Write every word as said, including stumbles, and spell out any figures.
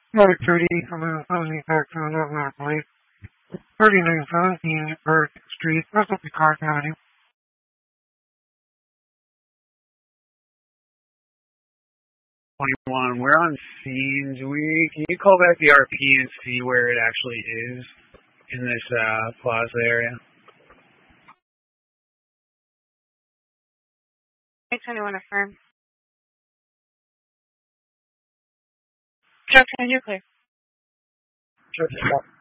Number thirty, I'm going to closing back to another place. thirty-nine seventeen Bird Street, Russell Picard Avenue. twenty-one, we're on scene. Do we, can you call back the R P and see where it actually is in this uh, plaza area? eight twenty-one affirm. Junction, you clear. Sure,